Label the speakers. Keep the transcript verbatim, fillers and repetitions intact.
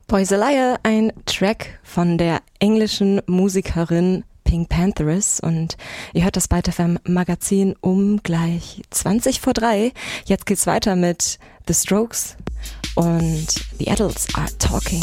Speaker 1: Boyzalaya, ein Track von der englischen Musikerin Pink Panthers, und ihr hört das Byte F M Magazin um gleich zwanzig vor drei. Jetzt geht's weiter mit The Strokes und The Adults Are Talking.